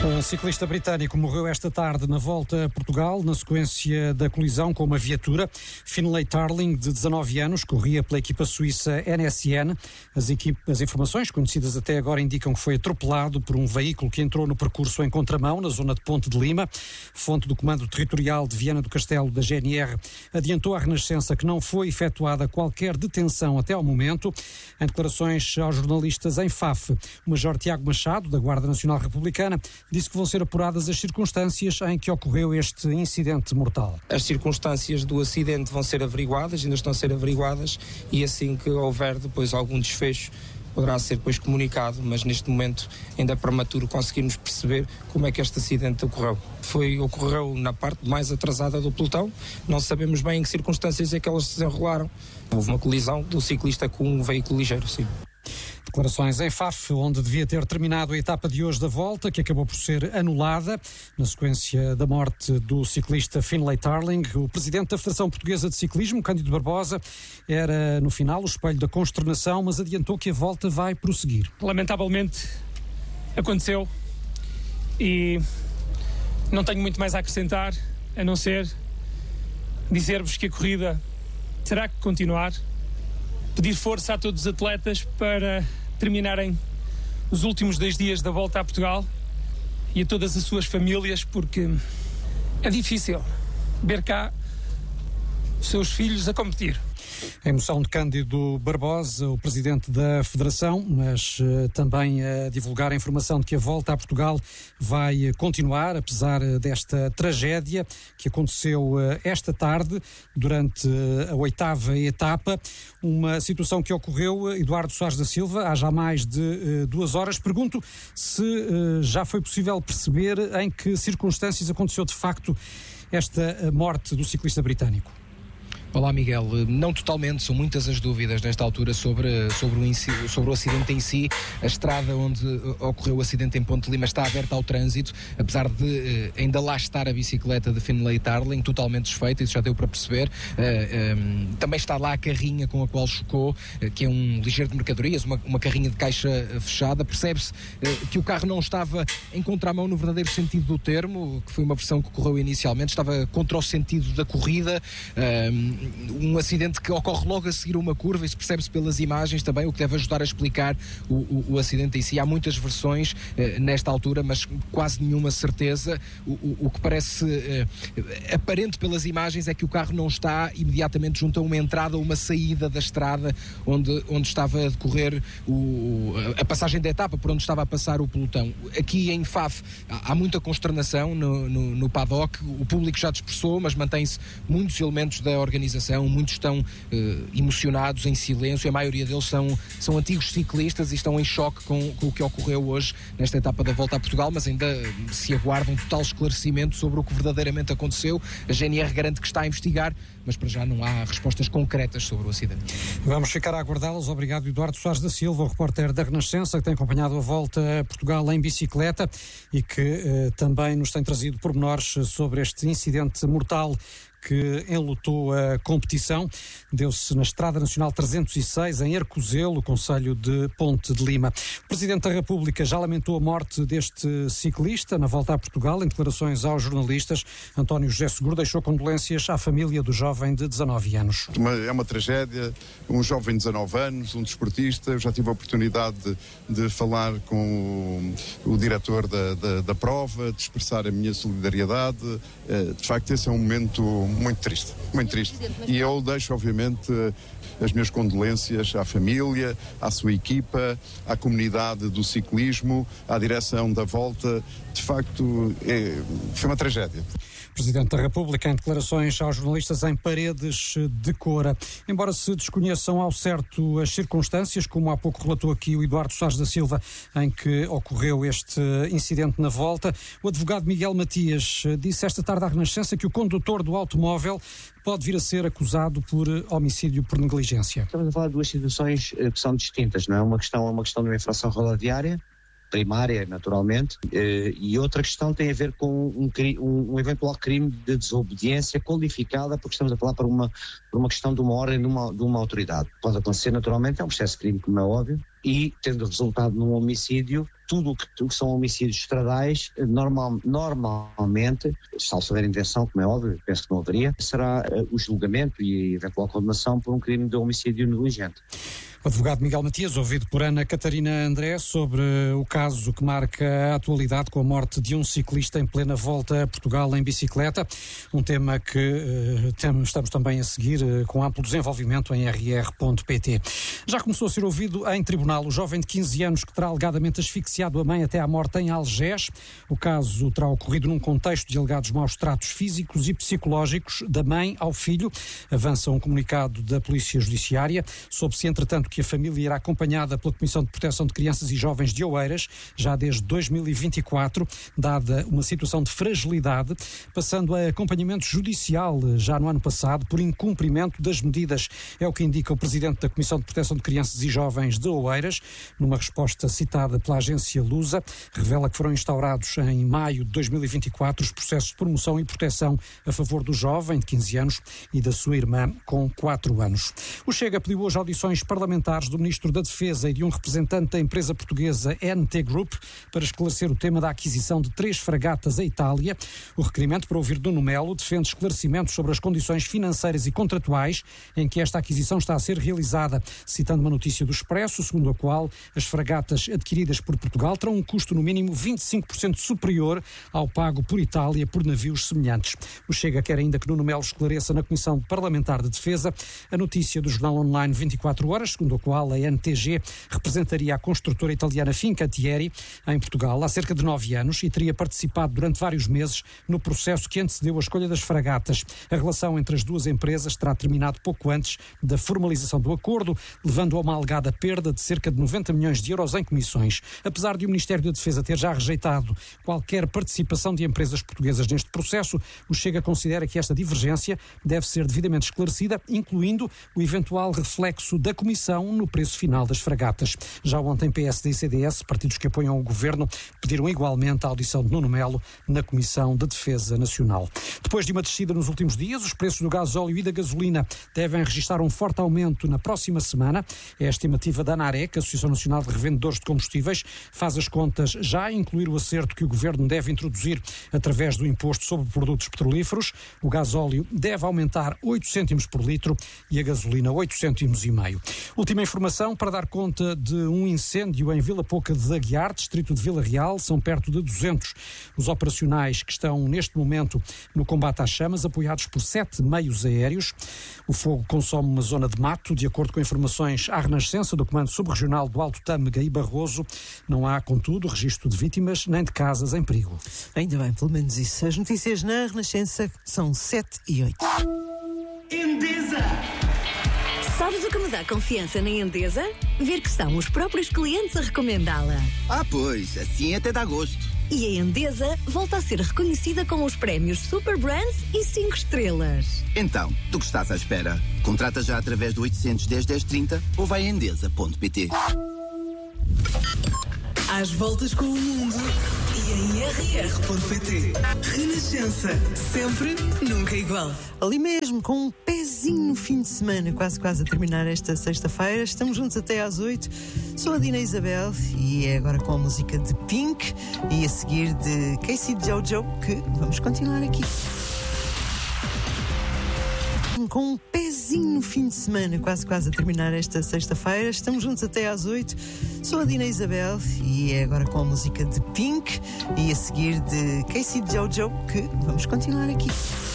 Um ciclista britânico morreu esta tarde na volta a Portugal, na sequência da colisão com uma viatura. Finlay Tarling, de 19 anos, corria pela equipa suíça NSN. As informações conhecidas até agora indicam que foi atropelado por um veículo que entrou no percurso em contramão, na zona de Ponte de Lima. Fonte do Comando Territorial de Viana do Castelo, da GNR, adiantou à Renascença que não foi efetuada qualquer detenção até ao momento. Em declarações aos jornalistas em Faf, o Major Tiago Machado, da Guarda Nacional Republicana, disse que vão ser apuradas as circunstâncias em que ocorreu este incidente mortal. As circunstâncias do acidente vão ser averiguadas, ainda estão a ser averiguadas, e assim que houver depois algum desfecho poderá ser depois comunicado, mas neste momento ainda é prematuro conseguirmos perceber como é que este acidente ocorreu. Ocorreu na parte mais atrasada do pelotão, não sabemos bem em que circunstâncias é que elas se desenrolaram. Houve uma colisão do ciclista com um veículo ligeiro, sim. Declarações em Faf, onde devia ter terminado a etapa de hoje da volta, que acabou por ser anulada na sequência da morte do ciclista Finlay Tarling. O presidente da Federação Portuguesa de Ciclismo, Cândido Barbosa, era no final o espelho da consternação, mas adiantou que a volta vai prosseguir. Lamentavelmente aconteceu e não tenho muito mais a acrescentar, a não ser dizer-vos que a corrida terá que continuar. Pedir força a todos os atletas para terminarem os últimos 2 dias da volta a Portugal e a todas as suas famílias, porque é difícil ver cá os seus filhos a competir. A emoção de Cândido Barbosa, o presidente da Federação, mas também a divulgar a informação de que a volta a Portugal vai continuar, apesar desta tragédia que aconteceu esta tarde, durante a 8ª etapa. Uma situação que ocorreu, Eduardo Soares da Silva, há já mais de 2 horas. Pergunto se já foi possível perceber em que circunstâncias aconteceu de facto esta morte do ciclista britânico. Olá, Miguel. Não totalmente, são muitas as dúvidas nesta altura sobre o acidente em si. A estrada onde ocorreu o acidente em Ponte de Lima está aberta ao trânsito, apesar de ainda lá estar a bicicleta de Finlay Tarling, totalmente desfeita, isso já deu para perceber. Também está lá a carrinha com a qual chocou, que é um ligeiro de mercadorias, uma carrinha de caixa fechada. Percebe-se que o carro não estava em contramão no verdadeiro sentido do termo, que foi uma versão que ocorreu inicialmente, estava contra o sentido da corrida. Um acidente que ocorre logo a seguir uma curva, isso percebe-se pelas imagens também, o que deve ajudar a explicar o acidente em si. Há muitas versões nesta altura, mas quase nenhuma certeza. O que parece aparente pelas imagens é que o carro não está imediatamente junto a uma entrada ou uma saída da estrada onde estava a decorrer a passagem da etapa, por onde estava a passar o pelotão. Aqui em Faf há muita consternação no paddock, o público já dispersou, mas mantém-se muitos elementos da organização, muitos estão emocionados, em silêncio, a maioria deles são antigos ciclistas e estão em choque com o que ocorreu hoje nesta etapa da Volta a Portugal, mas ainda se aguarda um total esclarecimento sobre o que verdadeiramente aconteceu. A GNR garante que está a investigar, mas para já não há respostas concretas sobre o acidente. Vamos ficar a aguardá-las. Obrigado, Eduardo Soares da Silva, o repórter da Renascença, que tem acompanhado a Volta a Portugal em bicicleta e que também nos tem trazido pormenores sobre este incidente mortal que enlutou a competição. Deu-se na Estrada Nacional 306, em Arcozelo, concelho de Ponte de Lima. O Presidente da República já lamentou a morte deste ciclista na Volta a Portugal. Em declarações aos jornalistas, António José Seguro deixou condolências à família do jovem de 19 anos. É uma tragédia, um jovem de 19 anos, um desportista. Eu já tive a oportunidade de falar com o diretor da prova, de expressar a minha solidariedade. De facto, esse é um momento muito triste, muito triste. E eu deixo, obviamente, as minhas condolências à família, à sua equipa, à comunidade do ciclismo, à direção da Volta. De facto, foi uma tragédia. Presidente da República, em declarações aos jornalistas em Paredes de Coura. Embora se desconheçam ao certo as circunstâncias, como há pouco relatou aqui o Eduardo Soares da Silva, em que ocorreu este incidente na volta, o advogado Miguel Matias disse esta tarde à Renascença que o condutor do automóvel pode vir a ser acusado por homicídio por negligência. Estamos a falar de duas situações que são distintas, não é? Uma questão de uma infração rodoviária, primária, naturalmente, e outra questão tem a ver com um eventual crime de desobediência qualificada, porque estamos a falar por uma questão de uma ordem de uma autoridade. Pode acontecer, naturalmente, é um processo de crime, como é óbvio, e tendo resultado num homicídio, tudo o que são homicídios estradais, normalmente, se houver intenção, como é óbvio, penso que não haveria, será o julgamento e eventual condenação por um crime de homicídio negligente. O advogado Miguel Matias, ouvido por Ana Catarina André, sobre o caso que marca a atualidade com a morte de um ciclista em plena volta a Portugal em bicicleta, um tema que estamos também a seguir com amplo desenvolvimento em rr.pt. Já começou a ser ouvido em tribunal o jovem de 15 anos que terá alegadamente asfixiado a mãe até à morte em Algés. O caso terá ocorrido num contexto de alegados maus tratos físicos e psicológicos da mãe ao filho. Avança um comunicado da Polícia Judiciária. Soube-se, entretanto, que a família irá acompanhada pela Comissão de Proteção de Crianças e Jovens de Oeiras, já desde 2024, dada uma situação de fragilidade, passando a acompanhamento judicial já no ano passado por incumprimento das medidas. É o que indica o Presidente da Comissão de Proteção de Crianças e Jovens de Oeiras, numa resposta citada pela agência Lusa, revela que foram instaurados em maio de 2024 os processos de promoção e proteção a favor do jovem de 15 anos e da sua irmã com 4 anos. O Chega pediu hoje audições parlamentares do Ministro da Defesa e de um representante da empresa portuguesa NT Group para esclarecer o tema da aquisição de 3 fragatas à Itália. O requerimento, para ouvir Nuno Melo, defende esclarecimentos sobre as condições financeiras e contratuais em que esta aquisição está a ser realizada, citando uma notícia do Expresso, segundo a qual as fragatas adquiridas por Portugal terão um custo no mínimo 25% superior ao pago por Itália por navios semelhantes. O Chega quer ainda que Nuno Melo esclareça na Comissão Parlamentar de Defesa a notícia do jornal online 24 horas, segundo a qual a NTG representaria a construtora italiana Fincantieri em Portugal há cerca de 9 anos e teria participado durante vários meses no processo que antecedeu a escolha das fragatas. A relação entre as duas empresas terá terminado pouco antes da formalização do acordo, levando a uma alegada perda de cerca de 90 milhões de euros em comissões. Apesar de o Ministério da Defesa ter já rejeitado qualquer participação de empresas portuguesas neste processo, o Chega considera que esta divergência deve ser devidamente esclarecida, incluindo o eventual reflexo da Comissão no preço final das fragatas. Já ontem, PSD e CDS, partidos que apoiam o governo, pediram igualmente a audição de Nuno Melo na Comissão de Defesa Nacional. Depois de uma descida nos últimos dias, os preços do gasóleo e da gasolina devem registrar um forte aumento na próxima semana. É a estimativa da ANAREC, Associação Nacional de Revendedores de Combustíveis, faz as contas já a incluir o acerto que o governo deve introduzir através do imposto sobre produtos petrolíferos. O gasóleo deve aumentar 8 cêntimos por litro e a gasolina 8 cêntimos e meio. Última informação para dar conta de um incêndio em Vila Pouca de Aguiar, distrito de Vila Real. São perto de 200 os operacionais que estão neste momento no combate às chamas, apoiados por 7 meios aéreos. O fogo consome uma zona de mato, de acordo com informações à Renascença do Comando Subregional do Alto Tâmega e Barroso. Não há, contudo, registro de vítimas nem de casas em perigo. Ainda bem, pelo menos isso. As notícias na Renascença são 7 e 8. Endesa! Sabes o que me dá confiança na Endesa? Ver que são os próprios clientes a recomendá-la. Ah, pois, assim até dá gosto. E a Endesa volta a ser reconhecida com os prémios Super Brands e 5 estrelas. Então, do que estás à espera? Contrata já através do 810 1030 ou vai a endesa.pt. Às voltas com o mundo e em rr.pt. Renascença, sempre, nunca igual. Ali mesmo, com um pezinho no fim de semana, quase a terminar esta sexta-feira. Estamos juntos até às 8. Sou a Dina Isabel e é agora com a música de Pink e a seguir de Casey Jojo que vamos continuar aqui. Com um pezinho no fim de semana, quase a terminar esta sexta-feira. Estamos juntos até às 8. Sou a Dina Isabel e é agora com a música de Pink e a seguir de Casey Jojo que vamos continuar aqui.